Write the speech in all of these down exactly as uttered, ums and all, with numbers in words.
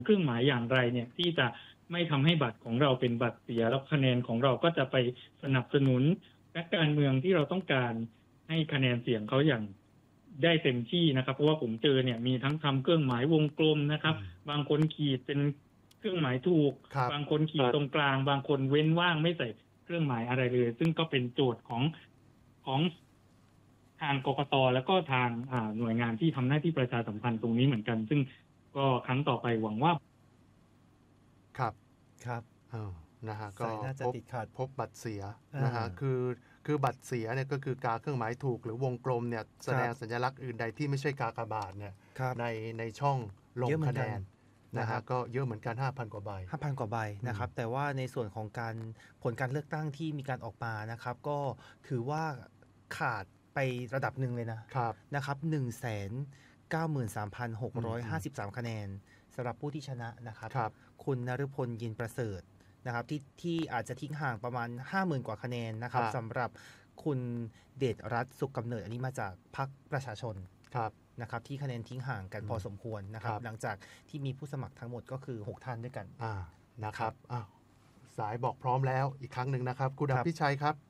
เครื่องหมายอย่างไรเนี่ยที่จะไม่ทำให้บัตรของเราเป็นบัตรเสียแล้วคะแนนของเราก็จะไปสนับสนุนนักการเมืองที่เราต้องการให้คะแนนเสียงเขาอย่างได้เต็มที่นะครับเพราะว่าผมเจอเนี่ยมีทั้งทำเครื่องหมายวงกลมนะครับบางคนขีดเป็นเครื่องหมายถูกบางคนขีดตรงกลางบางคนเว้นว่างไม่ใส่เครื่องหมายอะไรเลยซึ่งก็เป็นโจทย์ของของทางกกต.แล้วก็ทางหน่วยงานที่ทำหน้าที่ประชาสัมพันธ์ตรงนี้เหมือนกันซึ่งก็ครั้งต่อไปหวังว่าครับครับนะฮะก็พบพบบัตรเสียนะฮะคือคือบัตรเสียเนี่ยก็คือกาเครื่องหมายถูกหรือวงกลมเนี่ยแสดงสัญลักษณ์อื่นใดที่ไม่ใช่กากบาทเนี่ยในในช่องลงคะแนนนะฮะก็เยอะเหมือนกัน ห้าพัน กว่าใบห้าพัน กว่าใบนะครับแต่ว่าในส่วนของการผลการเลือกตั้งที่มีการออกมานะครับก็ถือว่าขาดไประดับหนึ่งเลยนะครับนะครับ หนึ่งแสนเก้าหมื่นสามพันหกร้อยห้าสิบสาม คะแนนสำหรับผู้ที่ชนะนะครับคุณนฤพลยินประเสริฐนะครับที่ที่อาจจะทิ้งห่างประมาณ ห้าหมื่น กว่าคะแนนนะครับสำหรับคุณเดชรัตน์สุขกำเนิดอันนี้มาจากพรรคประชาชนนะครับที่คะแนนทิ้งห่างกันพอสมควรนะครับหลังจากที่มีผู้สมัครทั้งหมดก็คือหกท่านด้วยกันอ่านะครับอ้าวสายบอกพร้อมแล้วอีกครั้งหนึ่งนะครับคุณอภิชัยครับ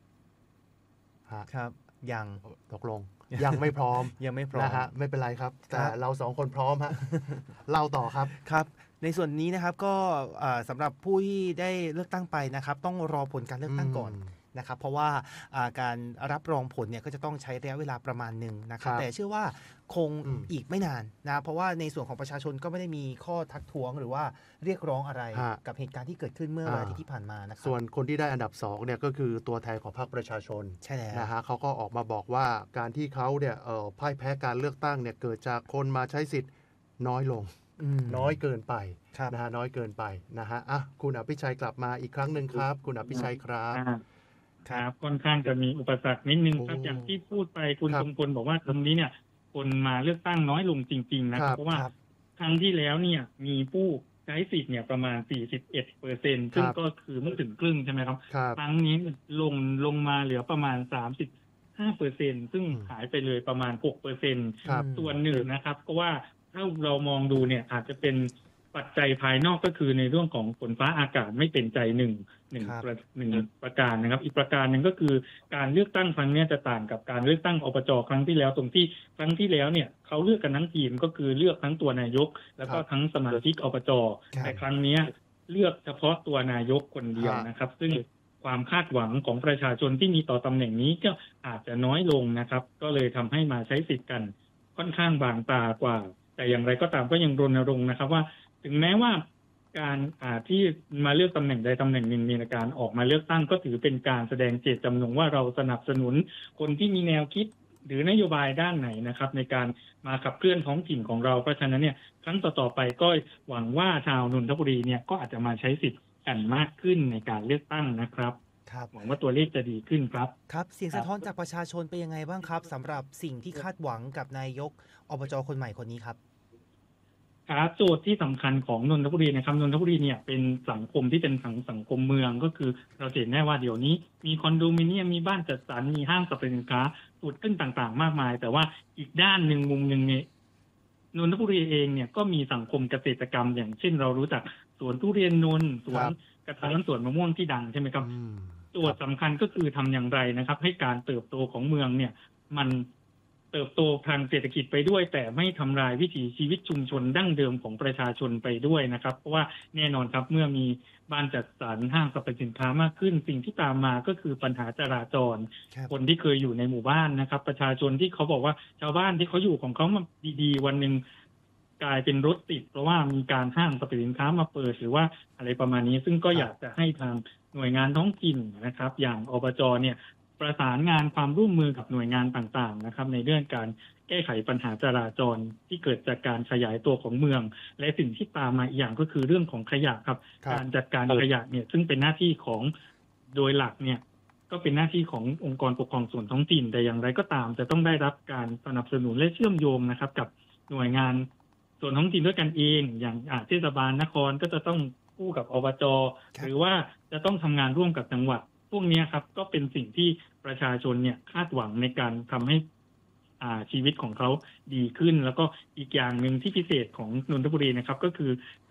ครับยังตกลงยังไม่พร้อมยังไม่พร้อมนะฮะไม่เป็นไรครับแต่เราสองคนพร้อมฮะเล่าต่อครับครับในส่วนนี้นะครับก็สำหรับผู้ที่ได้เลือกตั้งไปนะครับต้องรอผลการเลือกตั้งก่อนนะครับเพราะว่าการรับรองผลเนี่ยก็จะต้องใช้ระยะเวลาประมาณหนึ่งนะครับแต่เชื่อว่าคงอีกไม่นานนะเพราะว่าในส่วนของประชาชนก็ไม่ได้มีข้อทักท้วงหรือว่าเรียกร้องอะไรกับเหตุการณ์ที่เกิดขึ้นเมื่อวันอาทิตย์ที่ผ่านมานะครับส่วนคนที่ได้อันดับสองเนี่ยก็คือตัวแทนของพรรคประชาชนใช่แล้วนะฮะเขาก็ออกมาบอกว่าการที่เขาเนี่ยพ่ายแพ้การเลือกตั้งเนี่ยเกิดจากคนมาใช้สิทธิ์น้อยลงน้อยเกินไปนะฮะน้อยเกินไปนะฮะอ่ะคุณอภิชัยกลับมาอีกครั้งหนึ่งครับคุณอภิชัยครับครับค่อนข้างจะมีอุปสรรคนิดนึงครับอย่างที่พูดไปคุณสมพลบอกว่าตรงนี้เนี่ยคนมาเลือกตั้งน้อยลงจริงๆนะครับเพราะว่าครั้งที่แล้วเนี่ยมีผู้ใช้สิทธิ์เนี่ยประมาณ สี่สิบเอ็ดเปอร์เซ็นต์ ซึ่งก็คือไม่ถึงครึ่งใช่ไหมครับครั้งนี้ลงลงมาเหลือประมาณ สามสิบห้าเปอร์เซ็นต์ ซึ่งหายไปเลยประมาณ หกเปอร์เซ็นต์ ส่วนหนึ่งนะครับก็ว่าถ้าเรามองดูเนี่ยอาจจะเป็นปัจจัยภายนอกก็คือในเรื่องของฝนฟ้าอากาศไม่เป็นใจหนึ่งหนึ่งหนึ่งประการนะครับอีกประการหนึ่งก็คือการเลือกตั้งครั้งนี้จะต่างกับการเลือกตั้งอบจครั้งที่แล้วตรงที่ครั้งที่แล้วเนี่ยเขาเลือกกันทั้งทีมก็คือเลือกทั้งตัวนายกแล้วก็ทั้งสมาชิกอบจแต่ครั้งนี้เลือกเฉพาะตัวนายกคนเดียวนะครับซึ่งความคาดหวังของประชาชนที่มีต่อตำแหน่งนี้ก็อาจจะน้อยลงนะครับก็เลยทำให้มาใช้สิทธิ์กันค่อนข้างบางตากว่าแต่อย่างไรก็ตามก็ยังรณรงค์นะครับว่าถึงแม้ว่าการที่มาเลือกตำแหน่งใดตำแหน่งหนึ่งมีการออกมาเลือกตั้งก็ถือเป็นการแสดงเจตจำนงว่าเราสนับสนุนคนที่มีแนวคิดหรือนโยบายด้านไหนนะครับในการมาขับเคลื่อนท้องถิ่นของเราเพราะฉะนั้นเนี่ยครั้งต่อๆไปก็หวังว่าชาวนนทบุรีเนี่ยก็อาจจะมาใช้สิทธิ์กันมากขึ้นในการเลือกตั้งนะครับหวังว่าตัวเลขจะดีขึ้นครับครับเสียงสะท้อนจากประชาชนเป็นยังไงบ้างครับสำหรับสิ่งที่คาดหวังกับนายกอบจคนใหม่คนนี้ครับครับโจทย์ที่สำคัญของนนทบุรีนะครับนนทบุรีเนี่ยเป็นสังคมที่เป็นสังสังคมเมืองก็คือเราเห็นแน่ว่าเดี๋ยวนี้มีคอนโดมิเนียมมีบ้านจัดสรรมีห้างสรรพสินค้าผุดขึ้นต่างๆมากมายแต่ว่าอีกด้านหนึ่งมุมหนึ่งเนี่ยนนทบุรีเองเนี่ยก็มีสังคมเกษตรกรรมอย่างเช่นเรารู้จักสวนทุเรียนนนท์สวนกระท้อนสวนมะม่วงที่ดังใช่ไหมครับโจทย์สำคัญก็คือทำอย่างไรนะครับให้การเติบโตของเมืองเนี่ยมันเติบโตทางเศรษฐกิจไปด้วยแต่ไม่ทำลายวิถีชีวิตชุมชนดั้งเดิมของประชาชนไปด้วยนะครับเพราะว่าแน่นอนครับเมื่อมีบ้านจัดสรรห้างสรรพสินค้ามากขึ้นสิ่งที่ตามมาก็คือปัญหาจราจรคนที่เคยอยู่ในหมู่บ้านนะครับประชาชนที่เขาบอกว่าชาวบ้านที่เขาอยู่ของเขามาดีๆวันหนึ่งกลายเป็นรถติดเพราะว่ามีการห้างสรรพสินค้ามาเปิดหรือว่าอะไรประมาณนี้ซึ่งก็อยากจะให้ทางหน่วยงานท้องถิ่นนะครับอย่างอบจเนี่ยประสานงานความร่วมมือกับหน่วยงานต่างๆนะครับในเรื่องการแก้ไขปัญหาจราจรที่เกิดจากการขยายตัวของเมืองและสิ่งที่ตามมาอีกอย่างก็คือเรื่องของขยะครับการจัดการขยะเนี่ยซึ่งเป็นหน้าที่ของโดยหลักเนี่ยก็เป็นหน้าที่ขององค์กรปกครองส่วนท้องถิ่นแต่อย่างไรก็ตามจะต้องได้รับการสนับสนุนและเชื่อมโยงนะครับกับหน่วยงานส่วนท้องถิ่นด้วยกันเองอย่างเทศบาลนครก็จะต้องคู่กับอบจ.หรือว่าจะต้องทำงานร่วมกับจังหวัดพวกนี้ครับก็เป็นสิ่งที่ประชาชนเนี่ยคาดหวังในการทำให้อ่าชีวิตของเขาดีขึ้นแล้วก็อีกอย่างหนึ่งที่พิเศษของนนทบุรีนะครับก็คือ